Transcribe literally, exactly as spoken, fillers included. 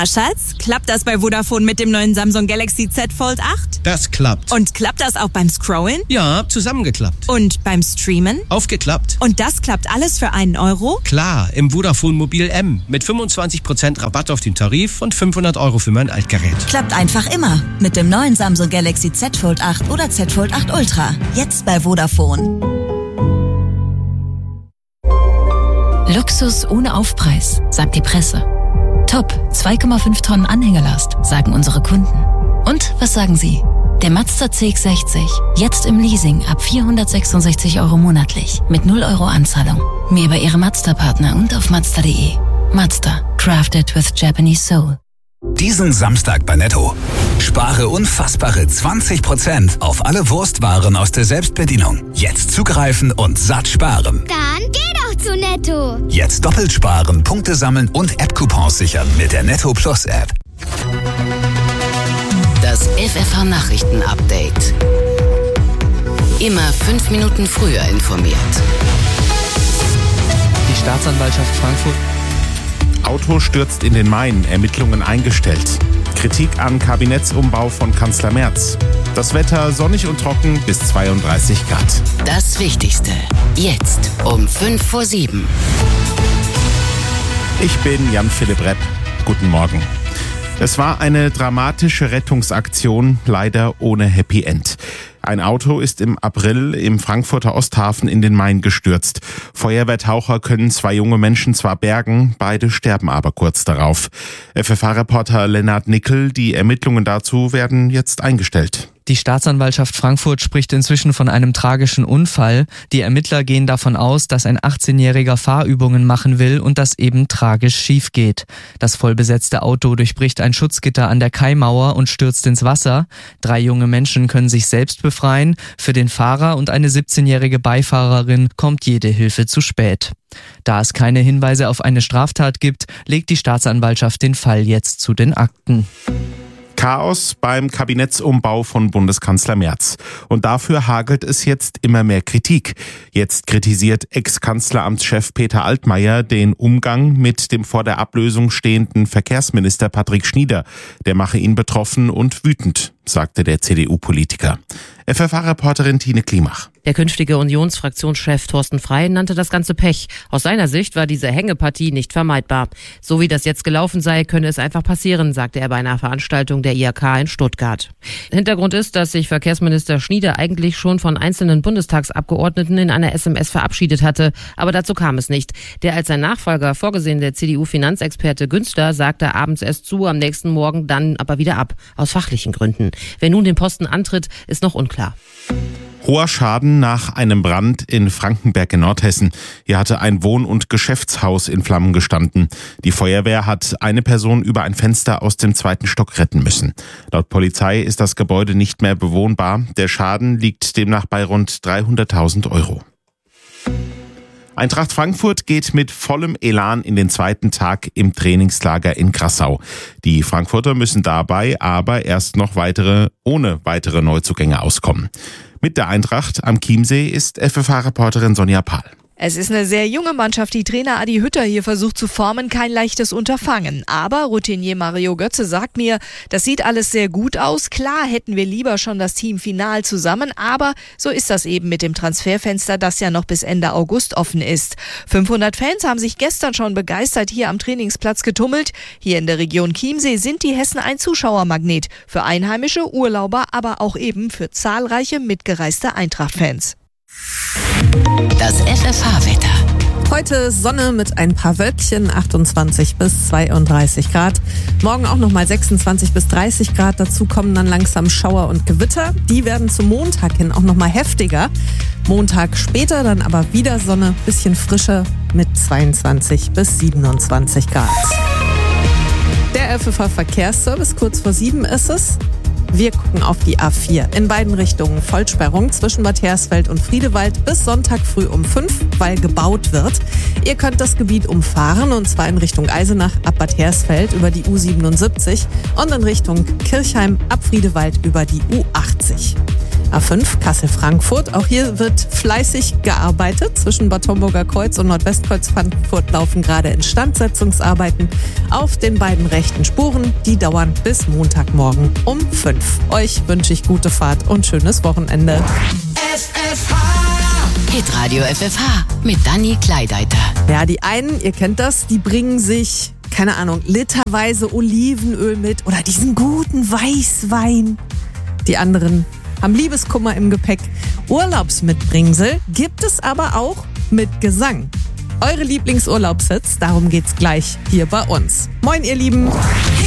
Na Schatz, klappt das bei Vodafone mit dem neuen Samsung Galaxy Z Fold acht? Das klappt. Und klappt das auch beim Scrollen? Ja, zusammengeklappt. Und beim Streamen? Aufgeklappt. Und das klappt alles für einen Euro? Klar, im Vodafone Mobil M. Mit fünfundzwanzig Prozent Rabatt auf den Tarif und fünfhundert Euro für mein Altgerät. Klappt einfach immer. Mit dem neuen Samsung Galaxy Z Fold acht oder Z Fold acht Ultra. Jetzt bei Vodafone. Luxus ohne Aufpreis, sagt die Presse. Top, zwei Komma fünf Tonnen Anhängerlast, sagen unsere Kunden. Und was sagen Sie? Der Mazda C X sechzig, jetzt im Leasing ab vierhundertsechsundsechzig Euro monatlich, mit null Euro Anzahlung. Mehr bei Ihrem Mazda-Partner und auf Mazda punkt de. Mazda, crafted with Japanese soul. Diesen Samstag bei Netto. Spare unfassbare zwanzig Prozent auf alle Wurstwaren aus der Selbstbedienung. Jetzt zugreifen und satt sparen. Dann geh doch zu Netto. Jetzt doppelt sparen, Punkte sammeln und App-Coupons sichern mit der Netto Plus App. Das F F H-Nachrichten-Update. Immer fünf Minuten früher informiert. Die Staatsanwaltschaft Frankfurt. Auto stürzt in den Main, Ermittlungen eingestellt. Kritik am Kabinettsumbau von Kanzler Merz. Das Wetter sonnig und trocken bis zweiunddreißig Grad. Das Wichtigste. Jetzt um fünf vor sieben. Ich bin Jan-Philipp Repp. Guten Morgen. Es war eine dramatische Rettungsaktion, leider ohne Happy End. Ein Auto ist im April im Frankfurter Osthafen in den Main gestürzt. Feuerwehrtaucher können zwei junge Menschen zwar bergen, beide sterben aber kurz darauf. F F H-Reporter Lennart Nickel, die Ermittlungen dazu werden jetzt eingestellt. Die Staatsanwaltschaft Frankfurt spricht inzwischen von einem tragischen Unfall. Die Ermittler gehen davon aus, dass ein achtzehnjähriger Fahrübungen machen will und das eben tragisch schief geht. Das vollbesetzte Auto durchbricht ein Schutzgitter an der Kaimauer und stürzt ins Wasser. Drei junge Menschen können sich selbst befreien. Für den Fahrer und eine siebzehnjährige Beifahrerin kommt jede Hilfe zu spät. Da es keine Hinweise auf eine Straftat gibt, legt die Staatsanwaltschaft den Fall jetzt zu den Akten. Chaos beim Kabinettsumbau von Bundeskanzler Merz. Und dafür hagelt es jetzt immer mehr Kritik. Jetzt kritisiert Ex-Kanzleramtschef Peter Altmaier den Umgang mit dem vor der Ablösung stehenden Verkehrsminister Patrick Schnieder. Der mache ihn betroffen und wütend, sagte der C D U-Politiker. F F H-Reporterin Tine Klimach. Der künftige Unionsfraktionschef Thorsten Frey nannte das Ganze Pech. Aus seiner Sicht war diese Hängepartie nicht vermeidbar. So wie das jetzt gelaufen sei, könne es einfach passieren, sagte er bei einer Veranstaltung der I H K in Stuttgart. Hintergrund ist, dass sich Verkehrsminister Schnieder eigentlich schon von einzelnen Bundestagsabgeordneten in einer S M S verabschiedet hatte. Aber dazu kam es nicht. Der als sein Nachfolger vorgesehene C D U-Finanzexperte Günster sagte abends erst zu, am nächsten Morgen dann aber wieder ab. Aus fachlichen Gründen. Wer nun den Posten antritt, ist noch unklar. Hoher Schaden nach einem Brand in Frankenberg in Nordhessen. Hier hatte ein Wohn- und Geschäftshaus in Flammen gestanden. Die Feuerwehr hat eine Person über ein Fenster aus dem zweiten Stock retten müssen. Laut Polizei ist das Gebäude nicht mehr bewohnbar. Der Schaden liegt demnach bei rund dreihunderttausend Euro. Eintracht Frankfurt geht mit vollem Elan in den zweiten Tag im Trainingslager in Grassau. Die Frankfurter müssen dabei aber erst noch weitere, ohne weitere Neuzugänge auskommen. Mit der Eintracht am Chiemsee ist F F H-Reporterin Sonja Pahl. Es ist eine sehr junge Mannschaft, die Trainer Adi Hütter hier versucht zu formen, kein leichtes Unterfangen. Aber Routinier Mario Götze sagt mir, das sieht alles sehr gut aus. Klar hätten wir lieber schon das Team final zusammen, aber so ist das eben mit dem Transferfenster, das ja noch bis Ende August offen ist. fünfhundert Fans haben sich gestern schon begeistert hier am Trainingsplatz getummelt. Hier in der Region Chiemsee sind die Hessen ein Zuschauermagnet für einheimische Urlauber, aber auch eben für zahlreiche mitgereiste Eintracht-Fans. Das F F H-Wetter. Heute Sonne mit ein paar Wölkchen, achtundzwanzig bis zweiunddreißig Grad. Morgen auch nochmal sechsundzwanzig bis dreißig Grad. Dazu kommen dann langsam Schauer und Gewitter. Die werden zum Montag hin auch nochmal heftiger. Montag später dann aber wieder Sonne, bisschen frischer mit zweiundzwanzig bis siebenundzwanzig Grad. Der F F H-Verkehrsservice, kurz vor sieben ist es. Wir gucken auf die A vier. In beiden Richtungen Vollsperrung zwischen Bad Hersfeld und Friedewald bis Sonntag früh um fünf, weil gebaut wird. Ihr könnt das Gebiet umfahren und zwar in Richtung Eisenach ab Bad Hersfeld über die U siebenundsiebzig und in Richtung Kirchheim ab Friedewald über die U achtzig. A fünf Kassel-Frankfurt. Auch hier wird fleißig gearbeitet. Zwischen Bad Homburger Kreuz und Nordwestkreuz Frankfurt laufen gerade Instandsetzungsarbeiten auf den beiden rechten Spuren. Die dauern bis Montagmorgen um fünf. Euch wünsche ich gute Fahrt und schönes Wochenende. F F H Hitradio F F H mit Dani Kleideiter. Ja, die einen, ihr kennt das, die bringen sich, keine Ahnung, literweise Olivenöl mit oder diesen guten Weißwein. Die anderen haben Liebeskummer im Gepäck. Urlaubsmitbringsel gibt es aber auch mit Gesang. Eure Lieblingsurlaubshits, darum geht's gleich hier bei uns. Moin, ihr Lieben.